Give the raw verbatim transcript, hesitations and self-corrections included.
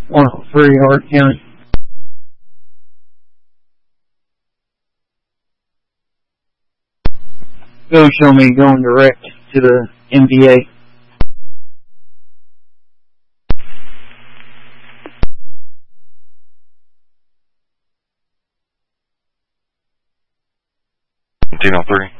one oh three, Hart County. Go show me going direct to the M D A. ten oh three.